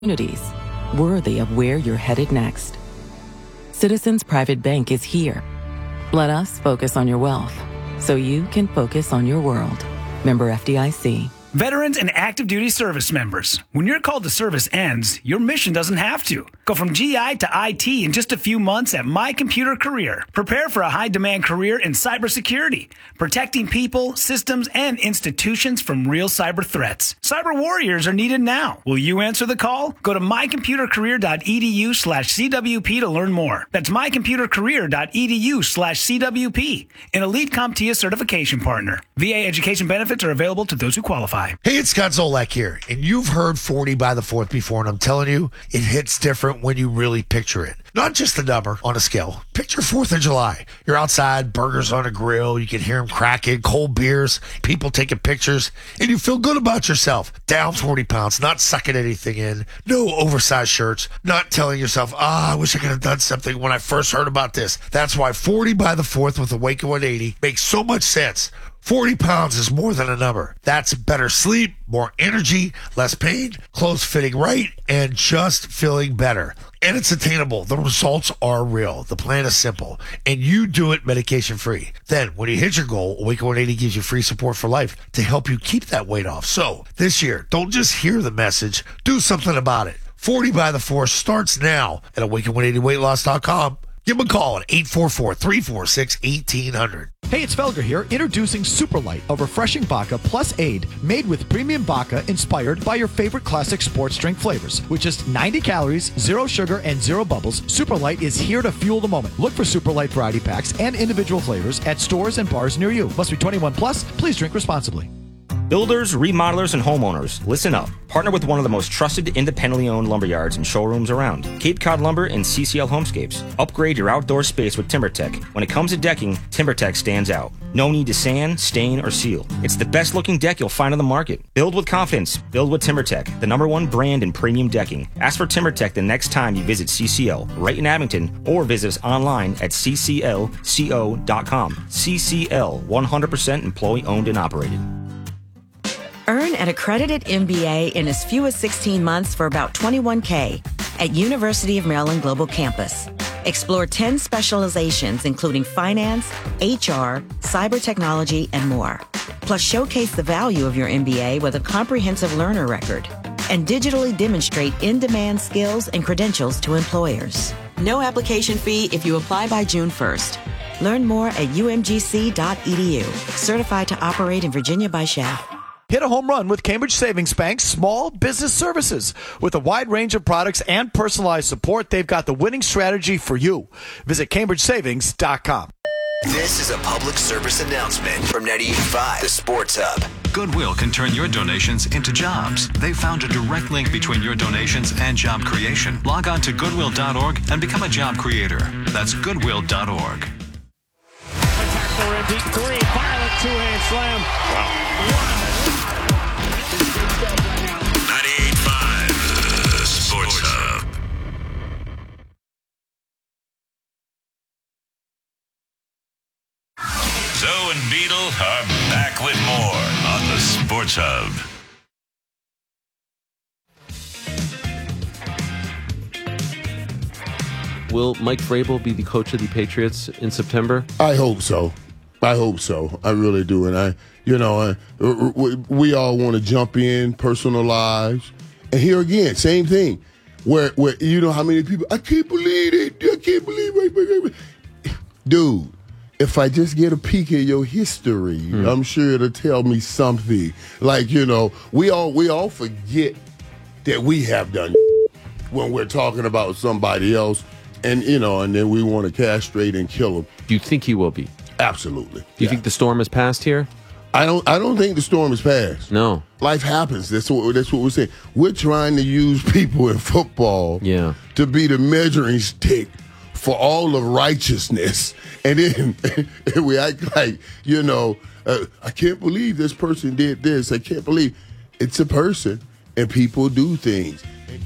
Opportunities worthy of where you're headed next. Citizens Private Bank is here. Let us focus on your wealth so you can focus on your world. Member FDIC. Veterans and active duty service members, when your call to service ends, your mission doesn't have to. Go from GI to IT in just a few months at My Computer Career. Prepare for a high-demand career in cybersecurity, protecting people, systems, and institutions from real cyber threats. Cyber warriors are needed now. Will you answer the call? Go to mycomputercareer.edu/CWP to learn more. That's mycomputercareer.edu/CWP, an elite CompTIA certification partner. VA education benefits are available to those who qualify. Hey, it's Scott Zolak here, and you've heard 40 by the 4th before, and I'm telling you, it hits different when you really picture it. Not just a number on a scale. Picture 4th of July. You're outside, burgers on a grill, you can hear them cracking, cold beers, people taking pictures, and you feel good about yourself. Down 40 pounds, not sucking anything in, no oversized shirts, not telling yourself, I wish I could have done something when I first heard about this. That's why 40 by the 4th with Awaken 180 makes so much sense. 40 pounds is more than a number. That's better sleep, more energy, less pain, clothes fitting right, and just feeling better. And it's attainable. The results are real. The plan is simple. And you do it medication-free. Then, when you hit your goal, Awaken 180 gives you free support for life to help you keep that weight off. So, this year, don't just hear the message. Do something about it. 40 by the 4 starts now at awaken180weightloss.com. Give them a call at 844-346-1800. Hey, it's Felger here, introducing Super Light, a refreshing vodka plus aid made with premium vodka inspired by your favorite classic sports drink flavors. With just 90 calories, 0 sugar, and 0 bubbles, Super Light is here to fuel the moment. Look for Super Light variety packs and individual flavors at stores and bars near you. Must be 21 plus. Please drink responsibly. Builders, remodelers, and homeowners, listen up. Partner with one of the most trusted independently owned lumberyards and showrooms around, Cape Cod Lumber and CCL Homescapes. Upgrade your outdoor space with TimberTech. When it comes to decking, TimberTech stands out. No need to sand, stain, or seal. It's the best looking deck you'll find on the market. Build with confidence. Build with TimberTech, the #1 brand in premium decking. Ask for TimberTech the next time you visit CCL, right in Abington, or visit us online at cclco.com. CCL, 100% employee owned and operated. Earn an accredited MBA in as few as 16 months for about $21K at University of Maryland Global Campus. Explore 10 specializations, including finance, HR, cyber technology, and more. Plus, showcase the value of your MBA with a comprehensive learner record and digitally demonstrate in-demand skills and credentials to employers. No application fee if you apply by June 1st. Learn more at umgc.edu. Certified to operate in Virginia by SHAF. Hit a home run with Cambridge Savings Bank's Small Business Services. With a wide range of products and personalized support, they've got the winning strategy for you. Visit CambridgeSavings.com. This is a public service announcement from 98.5, the Sports Hub. Goodwill can turn your donations into jobs. They found a direct link between your donations and job creation. Log on to goodwill.org and become a job creator. That's goodwill.org. Spectacular deep three, violent two-hand slam. Wow. 98.5, the Sports Hub. Zoe and Beetle are back with more on the Sports Hub. Will Mike Vrabel be the coach of the Patriots in September? I hope so. I really do. And we all want to jump in, personal lives. And here again, same thing. Where you know how many people, I can't believe it. Dude, if I just get a peek at your history, I'm sure it'll tell me something. Like, we all forget that we have done when we're talking about somebody else. And, and then we want to castrate and kill them. Do you think he will be? Absolutely. Do you think the storm has passed here? I don't think the storm has passed. No. Life happens. That's what we're saying. We're trying to use people in football to be the measuring stick for all of righteousness. And then we act like, I can't believe this person did this. I can't believe it's a person and people do things.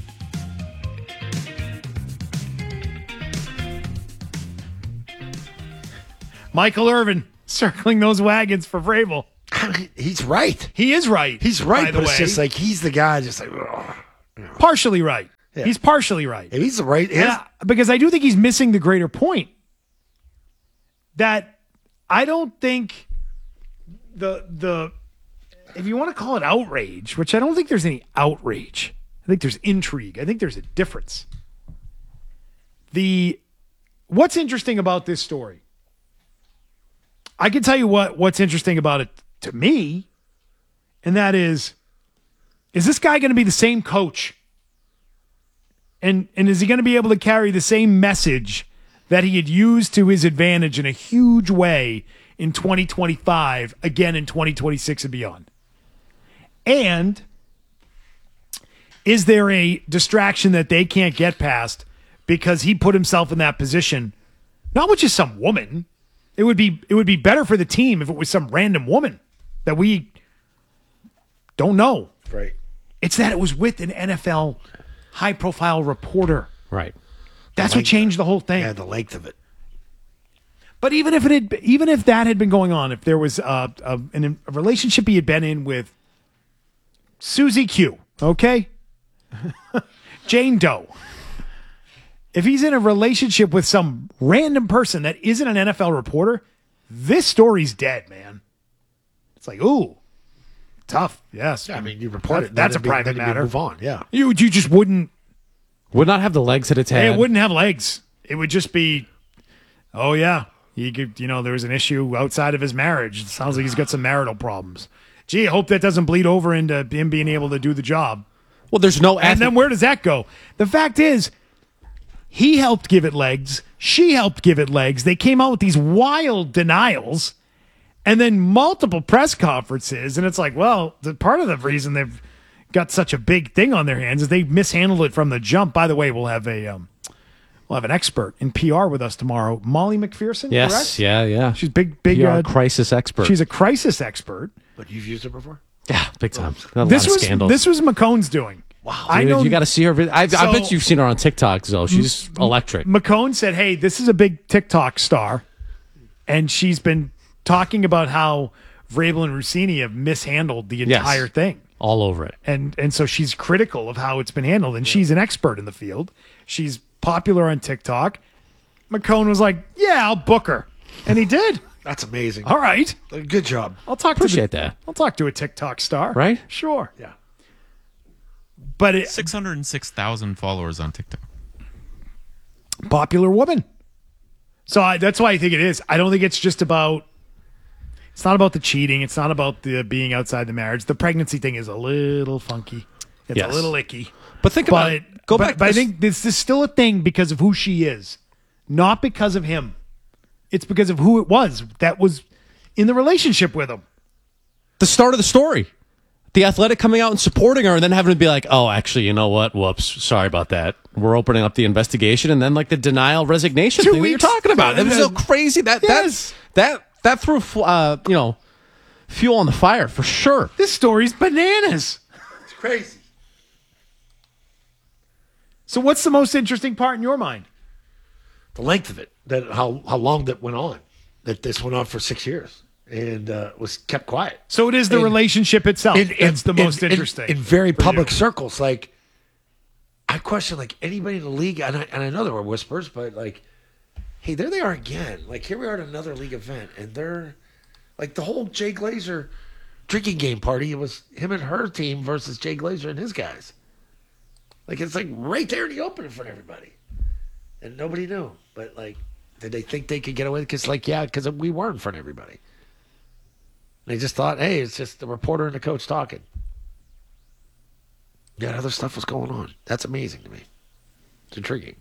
Michael Irvin circling those wagons for Vrabel. He's right. He is right. He's right, by the but way. it's just like he's the guy just like, ugh. Partially right. Yeah. He's partially right. If he's the right, because I do think he's missing the greater point. That I don't think the if you want to call it outrage, which I don't think there's any outrage. I think there's intrigue. I think there's a difference. What's interesting about this story? I can tell you what's interesting about it to me, and that is this guy going to be the same coach? And is he going to be able to carry the same message that he had used to his advantage in a huge way in 2025, again in 2026 and beyond? And is there a distraction that they can't get past because he put himself in that position, not with just some woman? It would be better for the team if it was some random woman that we don't know. Right. It's that it was with an NFL high-profile reporter. Right. That's what changed the whole thing. Yeah, the length of it. But even if that had been going on, if there was a relationship he had been in with Susie Q, okay, Jane Doe. If he's in a relationship with some random person that isn't an NFL reporter, this story's dead, man. It's like, ooh, tough. Yes. Yeah, I mean, you report it. That's a private matter. Move on. Yeah. You just wouldn't. Would not have the legs that it's had. It wouldn't have legs. It would just be, oh yeah, there was an issue outside of his marriage. It sounds like he's got some marital problems. Gee, I hope that doesn't bleed over into him being able to do the job. Well, there's no. And then where does that go? The fact is, he helped give it legs. She helped give it legs. They came out with these wild denials and then multiple press conferences. And it's like, well, part of the reason they've got such a big thing on their hands is they mishandled it from the jump. By the way, we'll have an expert in PR with us tomorrow. Molly McPherson, yes, correct? Yeah. She's big PR crisis expert. She's a crisis expert. But you've used it before? Yeah, big time. Got a lot of scandals. This was McCone's doing. Wow. I know you got to see her. I bet you've seen her on TikTok, though. She's electric. McCone said, hey, this is a big TikTok star. And she's been talking about how Vrabel and Rossini have mishandled the entire thing. All over it. And so she's critical of how it's been handled. And she's an expert in the field. She's popular on TikTok. McCone was like, yeah, I'll book her. And he did. That's amazing. All right. Good job. Appreciate that. I'll talk to a TikTok star. Right? Sure. Yeah. But 606,000 followers on TikTok. Popular woman. So that's why I think it is. I don't think it's just about. It's not about the cheating. It's not about the being outside the marriage. The pregnancy thing is a little funky. It's a little icky. But think about it. Go back. But I think this is still a thing because of who she is, not because of him. It's because of who it was that was in the relationship with him. The start of the story. The Athletic coming out and supporting her and then having to be like, oh, actually, you know what? Whoops. Sorry about that. We're opening up the investigation. And then like the denial resignation thing that you're talking about. It was so crazy. That threw, fuel on the fire for sure. This story's bananas. It's crazy. So what's the most interesting part in your mind? The length of it. That how long that went on. That this went on for 6 years. And was kept quiet. So it is the relationship itself that's the most interesting. In very public circles. Like, I question, like, anybody in the league, and I know there were whispers, but, like, hey, there they are again. Like, here we are at another league event, and they're, like, the whole Jay Glazer drinking game party, it was him and her team versus Jay Glazer and his guys. Like, it's, like, right there in the open in front of everybody. And nobody knew. But, like, did they think they could get away? Because, like, yeah, because we were in front of everybody. They just thought, hey, it's just the reporter and the coach talking. Yeah, other stuff was going on. That's amazing to me. It's intriguing.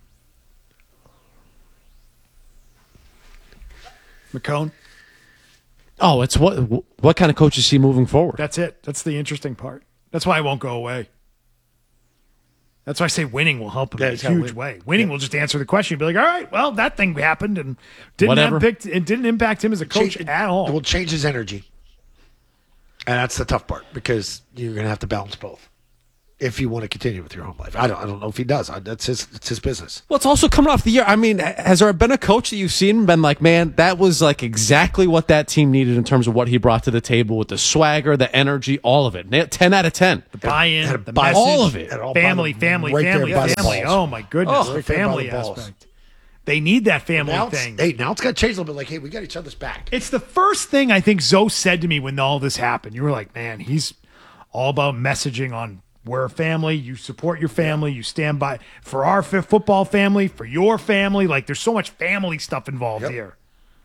McCone? Oh, it's what kind of coach is he moving forward? That's it. That's the interesting part. That's why it won't go away. That's why I say winning will help him in a huge way. Winning will just answer the question. Be like, all right, well, that thing happened and didn't impact him as a coach at all. It will change his energy. And that's the tough part because you're going to have to balance both. if you want to continue with your home life. I don't know if he does. It's his business. Well, it's also coming off the year. I mean, has there been a coach that you've seen been like, man, that was like exactly what that team needed in terms of what he brought to the table with the swagger, the energy, all of it. 10 out of 10. The buy-in, the message, all of it. Family. Right. Oh, my goodness. The Right family aspect. They need that family thing. Now it's got to change a little bit. Like, hey, we got each other's back. It's the first thing I think Zoe said to me when all this happened. You were like, man, he's all about messaging on we're a family. You support your family. You stand by for our football family, for your family. Like, there's so much family stuff involved here.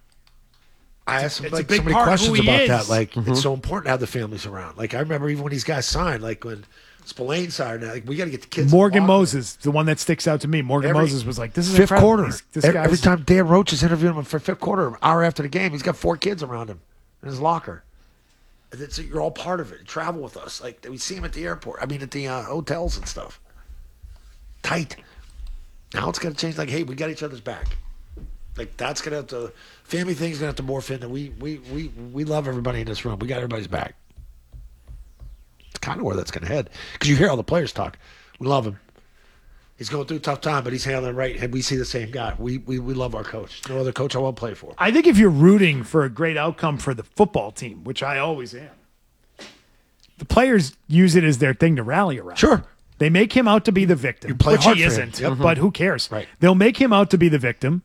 I asked him It's a like big so many part of questions who he about is. that. Like, it's so important to have the families around. Like, I remember even when these guys signed, like when Spillane signed, like, we got to get the kids. Morgan involved. Moses, the one that sticks out to me. Morgan Moses was like, this is fifth incredible. quarter. This Every guy's time Dan Roach is interviewing him for fifth quarter, an hour after the game, he's got 4 kids around him in his locker. And you're all part of it. Travel with us. Like, we see him at the airport. I mean, at the hotels and stuff. Tight. Now it's going to change. Like, hey, we got each other's back. Like, that's going to have to, family thing's going to have to morph into, we love everybody in this room. We got everybody's back. It's kind of where that's going to head. Because you hear all the players talk. We love him. He's going through a tough time, but he's handling it right. And we see the same guy. We love our coach. No other coach I won't play for. I think if you're rooting for a great outcome for the football team, which I always am, the players use it as their thing to rally around. Sure. They make him out to be the victim, play which hard he for him. isn't, Yep. but who cares? Right. They'll make him out to be the victim.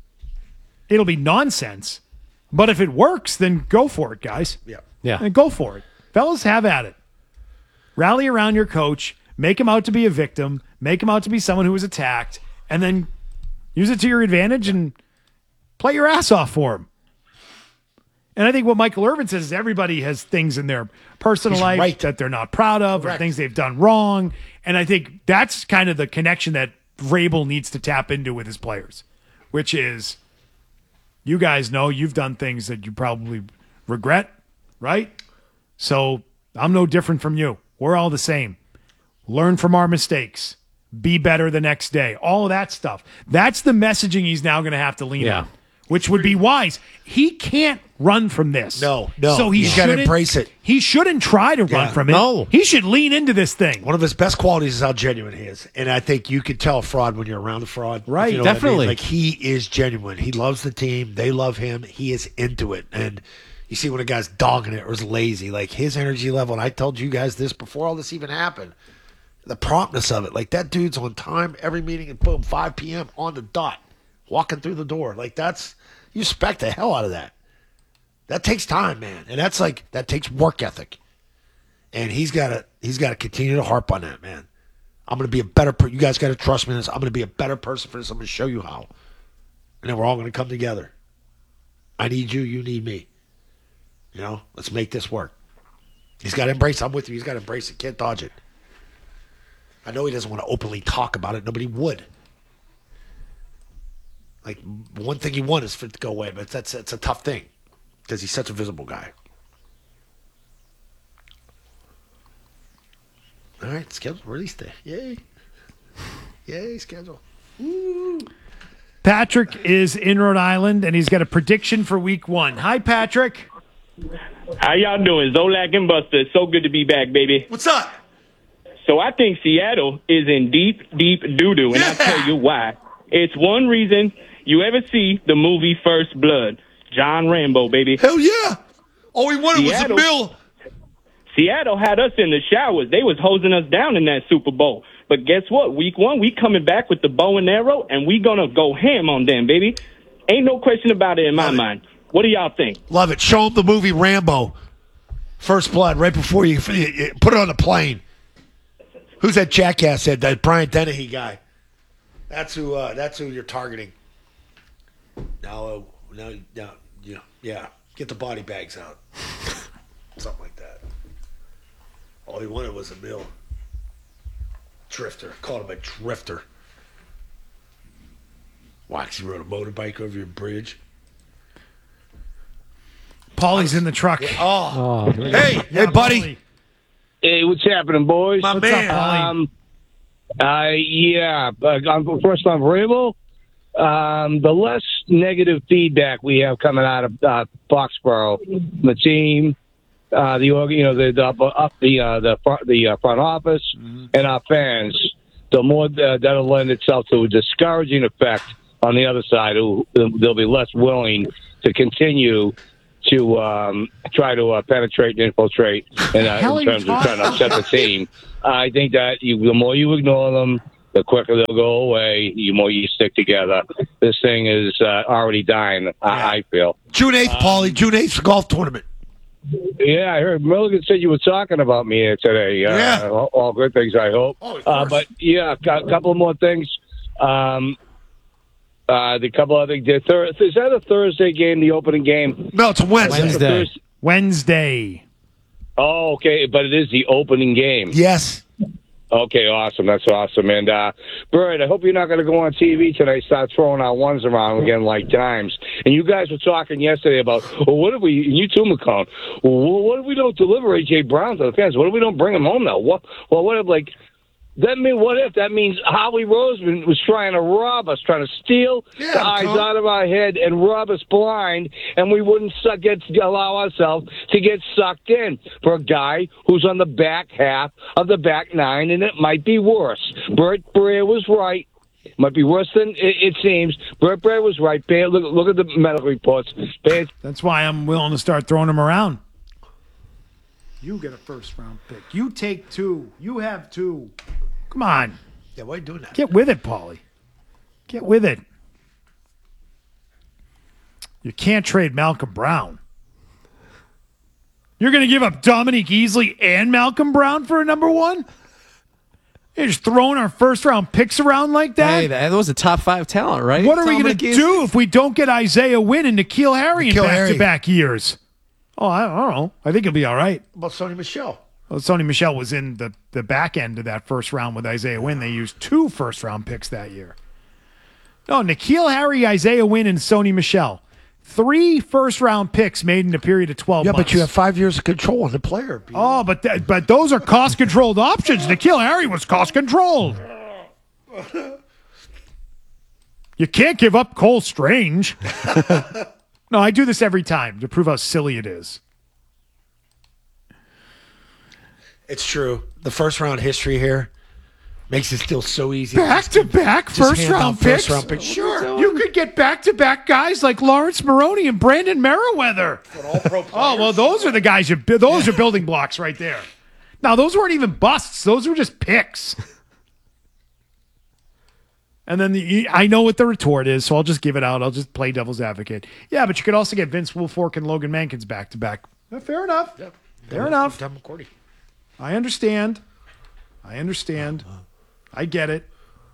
It'll be nonsense. But if it works, then go for it, guys. Yeah. And go for it. Fellas, have at it. Rally around your coach. Make him out to be a victim. Make him out to be someone who was attacked. And then use it to your advantage and play your ass off for him. And I think what Michael Irvin says is everybody has things in their personal life that they're not proud of or things they've done wrong. And I think that's kind of the connection that Vrabel needs to tap into with his players, which is you guys know you've done things that you probably regret, right? So I'm no different from you. We're all the same. Learn from our mistakes. Be better the next day. All of that stuff. That's the messaging he's now going to have to lean on, which would be wise. He can't run from this. No. So He's got to embrace it. He shouldn't try to run from it. No. He should lean into this thing. One of his best qualities is how genuine he is. And I think you can tell a fraud when you're around the fraud. Right, You know what I mean? definitely. Like, he is genuine. He loves the team. They love him. He is into it. And you see when a guy's dogging it or is lazy, like his energy level, and I told you guys this before all this even happened, the promptness of it. Like, that dude's on time every meeting and boom, 5 p.m. on the dot, walking through the door. Like, you respect the hell out of that. That takes time, man. And that takes work ethic. And he's got to continue to harp on that, man. I'm going to be a better person. You guys got to trust me in this. I'm going to be a better person for this. I'm going to show you how. And then we're all going to come together. I need you. You need me. You know, let's make this work. He's got to embrace it. I'm with you. He's got to embrace it. Can't dodge it. I know he doesn't want to openly talk about it. Nobody would. Like, one thing you want is for it to go away, but that's a tough thing because he's such a visible guy. All right, schedule release day. Yay. Yay, schedule. Woo. Patrick is in Rhode Island, and he's got a prediction for week 1. Hi, Patrick. How y'all doing? Zolak and Buster. It's so good to be back, baby. What's up? So I think Seattle is in deep, deep doo-doo, and I'll tell you why. It's one reason you ever see the movie First Blood. John Rambo, baby. Hell yeah. All we wanted was a mill. Seattle had us in the showers. They was hosing us down in that Super Bowl. But guess what? Week 1, we coming back with the bow and arrow, and we going to go ham on them, baby. Ain't no question about it in my mind. What do y'all think? Love it. Show him the movie Rambo. First Blood, right before you put it on the plane. Who's that jackass said? That Brian Dennehy guy. That's who you're targeting. No, yeah. Get the body bags out. Something like that. All he wanted was a mill. Drifter. Called him a drifter. Wax, he rode a motorbike over your bridge. Paulie's in the truck. Oh. Hey, buddy. Hey, what's happening, boys? My man. First on Vrabel. The less negative feedback we have coming out of Foxborough, the team, the front office and our fans, the more that'll lend itself to a discouraging effect on the other side. They'll be less willing to continue to try to penetrate and infiltrate in terms of trying to upset the team. I think that the more you ignore them, the quicker they'll go away, the more you stick together. This thing is already dying, I feel. June 8th, Paulie. June 8th, golf tournament. Yeah, I heard Milligan said you were talking about me here today. All good things, I hope. But, yeah, a couple more things. The couple other things. Is that a Thursday game, the opening game? No, it's a Wednesday. Wednesday. Oh, okay, but it is the opening game. Yes. Okay, awesome. That's awesome. And, Bird, I hope you're not going to go on TV tonight, start throwing our ones around again like dimes. And you guys were talking yesterday about, well, what if we, and you too, McCone, well, what if we don't deliver A.J. Brown to the fans? What if we don't bring him home now? What if, like, what if that means Howie Roseman was trying to rob us, trying to steal the eyes out of our head and rob us blind, and we wouldn't allow ourselves to get sucked in for a guy who's on the back half of the back nine, and it might be worse. Bert Breer was right. It might be worse than it seems. Bert Breer was right. Look at the medical reports. That's why I'm willing to start throwing them around. You get a first-round pick. You take 2. You have 2. Come on. Yeah, why are you doing that? Get with it, Paulie. Get with it. You can't trade Malcolm Brown. You're going to give up Dominique Easley and Malcolm Brown for a number 1? You're just throwing our first-round picks around like that? Hey, that was a top 5 talent, right? What are we going to do if we don't get Isaiah Wynn and N'Keal Harry in back-to-back years? Oh, I don't know. I think he'll be all right. What about Sony Michel? Well, Sony Michel was in the back end of that first round with Isaiah Wynn. They used 2 first-round picks that year. No, N'Keal Harry, Isaiah Wynn, and Sony Michel. 3 first-round picks made in a period of 12 months. Yeah, but you have 5 years of control on the player. Oh, but those are cost-controlled options. N'Keal Harry was cost-controlled. You can't give up Cole Strange. No, I do this every time to prove how silly it is. It's true. The first-round history here makes it still so easy. Back-to-back first-round picks? Sure. You could get back-to-back guys like Lawrence Maroney and Brandon Merriweather. Oh, well, those are the guys. Those are building blocks right there. Now, those weren't even busts. Those were just picks. And then I know what the retort is, so I'll just give it out. I'll just play devil's advocate. Yeah, but you could also get Vince Wilfork and Logan Mankins back-to-back. Fair enough. Yep. Fair enough. I understand. I get it.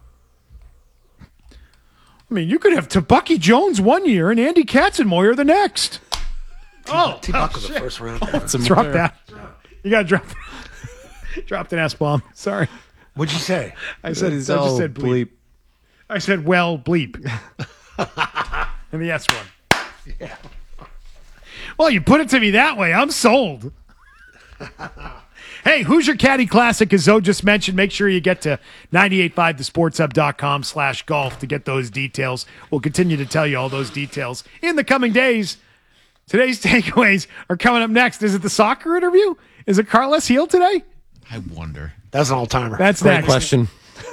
I mean, you could have Bucky Jones one year and Andy Katzenmoyer the next. T-Buck was the first round. Drop that. You got to drop an S-bomb. Sorry. What'd you say? I just said bleep. I said, well, bleep. And the S one. Yeah. Well, you put it to me that way. I'm sold. Hey, Hoosier Caddy Classic, as Zoe just mentioned. Make sure you get to 985thesportshub.com/golf to get those details. We'll continue to tell you all those details in the coming days. Today's takeaways are coming up next. Is it the soccer interview? Is it Carles Heel today? I wonder. That's an all-timer. That's Great next. question.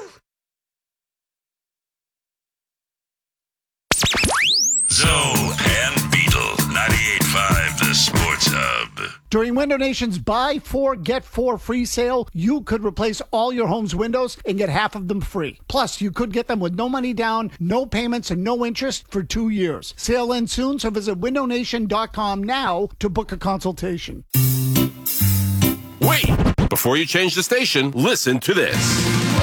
Zoe and Beetle, 98.5 The Sports Hub. During Window Nation's Buy 4, Get 4 free sale, you could replace all your home's windows and get half of them free. Plus, you could get them with no money down, no payments, and no interest for 2 years. Sale ends soon, so visit windownation.com now to book a consultation. Wait! Before you change the station, listen to this.